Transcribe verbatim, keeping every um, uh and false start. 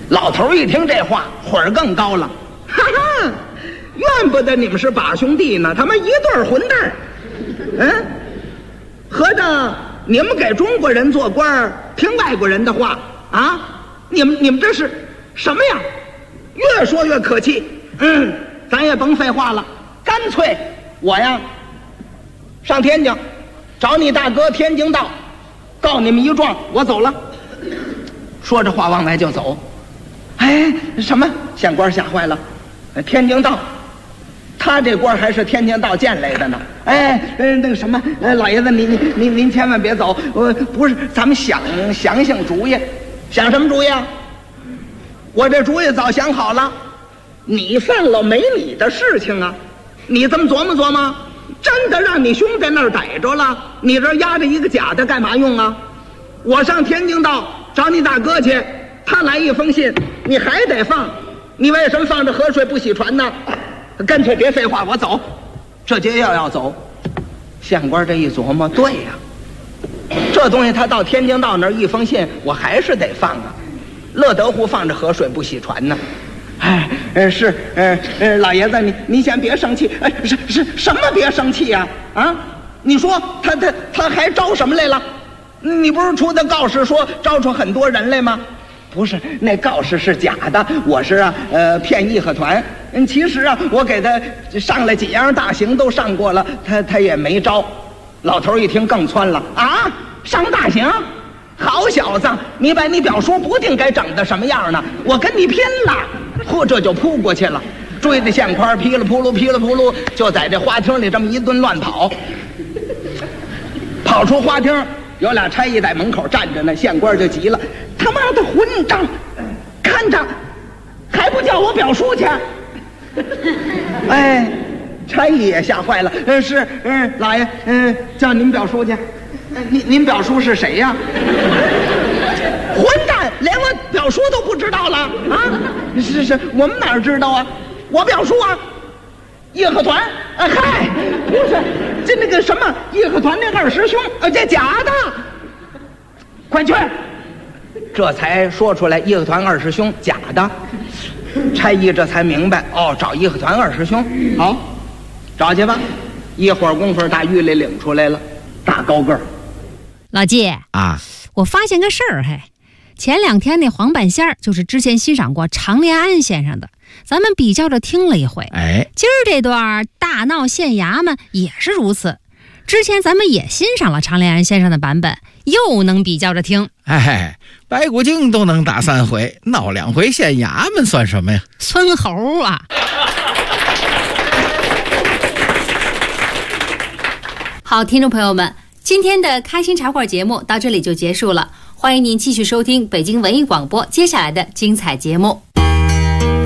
老头一听这话，火儿更高了，哈哈，怨不得你们是把兄弟呢，他妈一对混蛋。嗯，合着你们给中国人做官听外国人的话啊？你们你们这是什么呀？越说越可气。嗯，咱也甭废话了，干脆我呀上天津找你大哥天津道，告你们一状，我走了。说着话往外就走。哎，什么？县官吓坏了，天津道，他这官还是天津道建来的呢。哎，那个什么，呃，老爷子，您您您您千万别走，我不是，咱们想想想主意，想什么主意啊？我这主意早想好了，你犯了没你的事情啊，你这么琢磨琢磨，真的让你兄弟那儿逮着了，你这压着一个假的干嘛用啊？我上天津道找你大哥去，他来一封信，你还得放，你为什么放着河水不洗船呢？干脆别废话，我走。这就要要走，县官这一琢磨，对呀、啊，这东西他到天津道那儿一封信，我还是得放啊，乐得乎放着河水不洗船呢。哎，呃是，呃呃，老爷子，你你先别生气，哎，是是什么别生气呀？啊，啊，你说他他他还招什么来了？你不是出的告示说招出很多人来吗？不是，那告示是假的，我是啊，呃，骗义和团。嗯，其实啊，我给他上了几样大刑都上过了，他他也没招。老头一听更窜了啊，上大刑！好小子，你把你表叔不定该整的什么样呢？我跟你拼了！嚯，这就扑过去了，追着县官噼里扑噜噼里扑噜，就在这花厅里这么一顿乱跑。跑出花厅，有俩差役在门口站着呢，县官就急了：“他妈的混账，看着还不叫我表叔去！”哎，差役也吓坏了。嗯，是，嗯，老爷，嗯，叫您表叔去。您您表叔是谁呀？混蛋，连我表叔都不知道了啊！是是，我们哪儿知道啊？我表叔啊，义和团。啊，嗨，不是，这那个什么义和团那二师兄，呃，这假的。快去！这才说出来，义和团二师兄假的。差役这才明白，哦，找义和团二师兄，好，找去吧。一会儿功夫，大狱里领出来了，大高个儿。 老季啊， 我发现个事儿，嘿，前两天那黄半仙儿就是之前欣赏过常连安先生的，咱们比较着听了一回。 哎， 今儿这段大闹县衙门也是如此，之前咱们也欣赏了常连安先生的版本，又能比较着听。 哎，白骨精都能打三回，闹两回县衙门算什么呀？ 孙猴啊！好，听众朋友们，今天的开心茶馆节目到这里就结束了，欢迎您继续收听北京文艺广播接下来的精彩节目。